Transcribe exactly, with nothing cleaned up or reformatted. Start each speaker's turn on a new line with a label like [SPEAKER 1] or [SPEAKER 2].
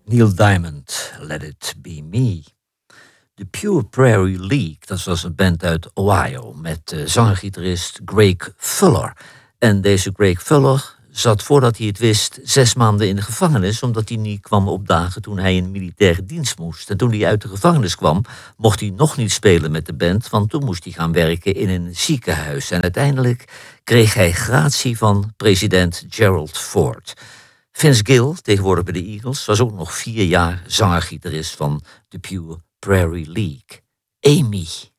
[SPEAKER 1] Neil Diamond, Let It Be Me. De Pure Prairie League, dat was een band uit Ohio met uh, zanger-gitarist Greg Fuller. En deze Greg Fuller zat, voordat hij het wist, zes maanden in de gevangenis, omdat hij niet kwam opdagen toen hij in militaire dienst moest. En toen hij uit de gevangenis kwam, mocht hij nog niet spelen met de band, want toen moest hij gaan werken in een ziekenhuis. En uiteindelijk kreeg hij gratie van president Gerald Ford. Vince Gill, tegenwoordig bij de Eagles, was ook nog vier jaar zanger-gitarist van de Pure Prairie League. Amy.